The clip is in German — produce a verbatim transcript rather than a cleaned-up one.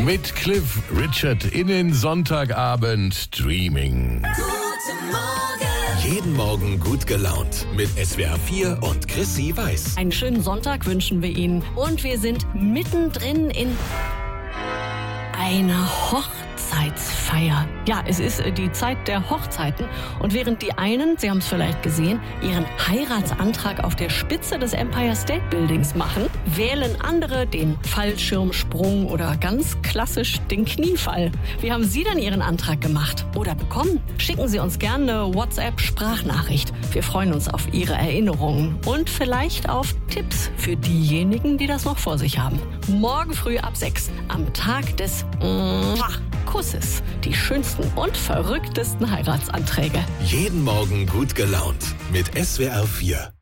Mit Cliff Richard in den Sonntagabend Streaming. Guten Morgen. Jeden Morgen gut gelaunt mit S W R vier und Chrissy Weiß. Einen schönen Sonntag wünschen wir Ihnen. Und wir sind mittendrin in einer Hochzeitsfeier. Ja, es ist die Zeit der Hochzeiten. Und während die einen, Sie haben es vielleicht gesehen, ihren Heiratsantrag auf der Spitze des Empire State Buildings machen, wählen andere den Fallschirmsprung oder ganz klassisch den Kniefall. Wie haben Sie denn Ihren Antrag gemacht oder bekommen? Schicken Sie uns gerne eine WhatsApp-Sprachnachricht. Wir freuen uns auf Ihre Erinnerungen und vielleicht auf Tipps für diejenigen, die das noch vor sich haben. Morgen früh ab sechs am Tag des Kusses. Die schönsten und verrücktesten Heiratsanträge. Jeden Morgen gut gelaunt mit S W R vier.